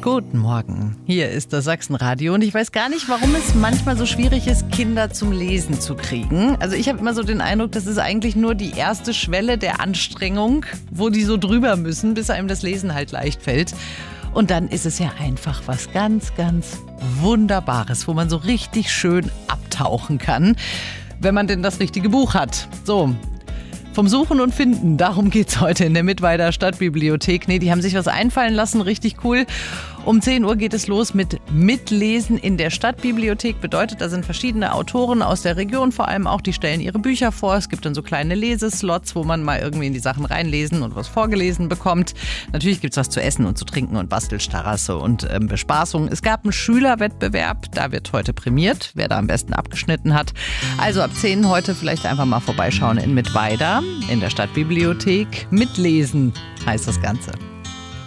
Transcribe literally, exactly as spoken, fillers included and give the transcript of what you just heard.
Guten Morgen, hier ist das Sachsenradio und ich weiß gar nicht, warum es manchmal so schwierig ist, Kinder zum Lesen zu kriegen. Also ich habe immer so den Eindruck, das ist eigentlich nur die erste Schwelle der Anstrengung, wo die so drüber müssen, bis einem das Lesen halt leicht fällt. Und dann ist es ja einfach was ganz, ganz Wunderbares, wo man so richtig schön abtauchen kann, wenn man denn das richtige Buch hat. So. Vom Suchen und Finden, darum geht's heute in der Mittweider Stadtbibliothek. Nee, die haben sich was einfallen lassen, richtig cool. Um zehn Uhr geht es los mit Mitlesen in der Stadtbibliothek. Bedeutet, da sind verschiedene Autoren aus der Region vor allem auch, die stellen ihre Bücher vor. Es gibt dann so kleine Leseslots, wo man mal irgendwie in die Sachen reinlesen und was vorgelesen bekommt. Natürlich gibt's was zu essen und zu trinken und Bastelstarasse und ähm, Bespaßung. Es gab einen Schülerwettbewerb, da wird heute prämiert, wer da am besten abgeschnitten hat. Also ab zehn heute vielleicht einfach mal vorbeischauen in Mittweida in der Stadtbibliothek. Mitlesen heißt das Ganze.